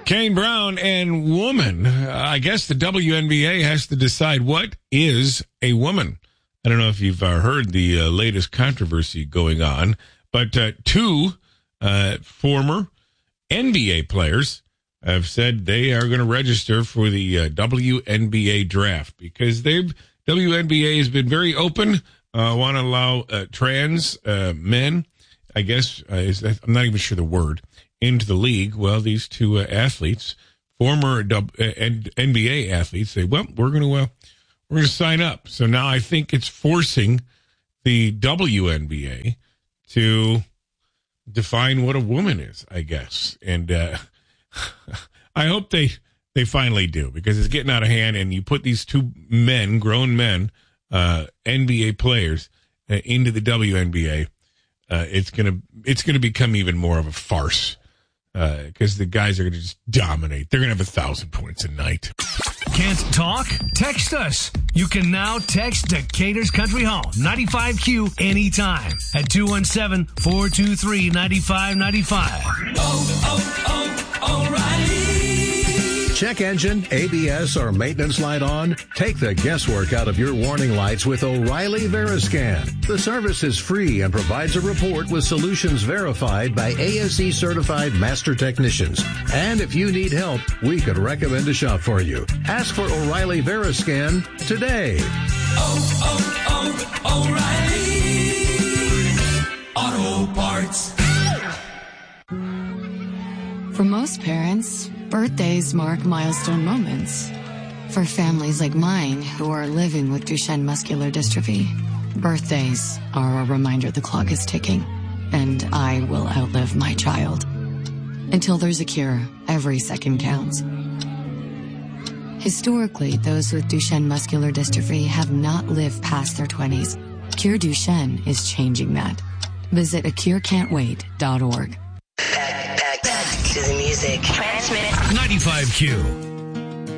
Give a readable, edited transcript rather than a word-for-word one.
Kane Brown and woman. I guess the WNBA has to decide what is a woman. I don't know if you've heard the latest controversy going on, but two former NBA players have said they are going to register for the WNBA draft because WNBA has been very open, want to allow trans men, I guess, I'm not even sure the word, into the league. Well, these two athletes, former NBA athletes, say, well, we're going to sign up. So now I think it's forcing the WNBA to define what a woman is, I guess. And I hope they finally do, because it's getting out of hand. And you put these two men, grown men, NBA players into the WNBA, it's gonna become even more of a farce. Because the guys are going to just dominate. They're going to have 1,000 points a night. Can't talk? Text us. You can now text Decatur's Country Home, 95Q, anytime at 217-423-9595. O'Reilly. Check engine, ABS, or maintenance light on? Take the guesswork out of your warning lights with O'Reilly Veriscan. The service is free and provides a report with solutions verified by ASE certified master technicians. And if you need help, we could recommend a shop for you. Ask for O'Reilly Veriscan today. O'Reilly Auto Parts. For most parents, birthdays mark milestone moments. For families like mine who are living with Duchenne muscular dystrophy, birthdays are a reminder the clock is ticking, and I will outlive my child. Until there's a cure, every second counts. Historically, those with Duchenne muscular dystrophy have not lived past their 20s. Cure Duchenne is changing that. Visit acurecan'twait.org. Back to the music. Transmit 95Q.